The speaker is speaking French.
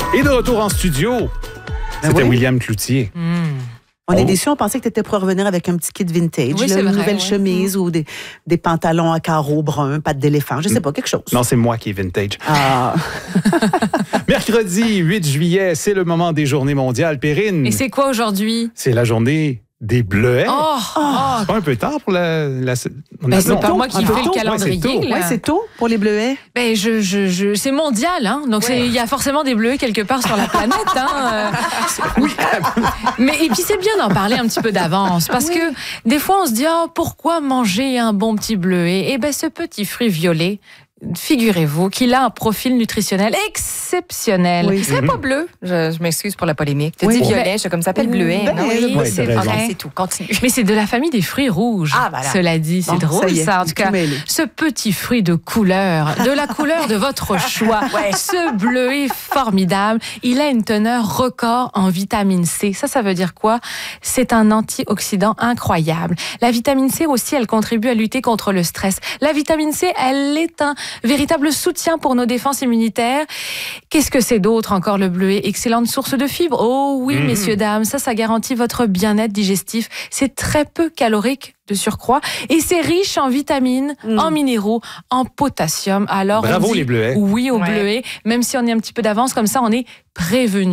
Et de retour en studio, c'était William Cloutier. On est déçus, on pensait que tu étais pour revenir avec un petit kit vintage, Oui, là, une vrai, nouvelle chemise ou des pantalons à carreaux bruns, pattes d'éléphant, je sais pas, quelque chose. Non, c'est moi qui est vintage. Ah. Mercredi 8 juillet, c'est le moment des Journées mondiales. Perrine, Et c'est quoi aujourd'hui? c'est la journée des bleuets. Oh! C'est pas un peu tard pour la... Ben, c'est pas moi qui fais le calendrier. Oui, c'est tôt pour les bleuets. Ben, c'est mondial, hein? Donc, il y a forcément des bleuets quelque part sur la planète, hein? Oui. Et puis, c'est bien d'en parler un petit peu d'avance. Parce que, des fois, on se dit, pourquoi manger un bon petit bleuet? Eh ben, ce petit fruit violet, figurez-vous qu'il a un profil nutritionnel exceptionnel. Oui. C'est pas bleu. Je m'excuse pour la polémique. Tu Oui. dis violet, je suis comme ça s'appelle bleuet. Ben, non? oui, Ouais, c'est raison. C'est tout. Continue. Mais c'est de la famille des fruits rouges. Ah, voilà. Cela dit, c'est Bon, drôle ça y est, ça. En tout cas, tout mêlé. ce petit fruit de la couleur de votre choix. Ouais. Ce bleuet formidable, il a une teneur record en vitamine C. Ça veut dire quoi? C'est un antioxydant incroyable. La vitamine C aussi, elle contribue à lutter contre le stress. La vitamine C, elle est un véritable soutien pour nos défenses immunitaires. Qu'est-ce que c'est d'autre encore le bleuet? Excellente source de fibres. Oh oui, messieurs, dames, ça garantit votre bien-être digestif. C'est très peu calorique de surcroît et c'est riche en vitamines, en minéraux, en potassium. Alors, Bravo on dit les bleuets. oui au Ouais. bleuet, même si on est un petit peu d'avance, comme ça on est prévenu.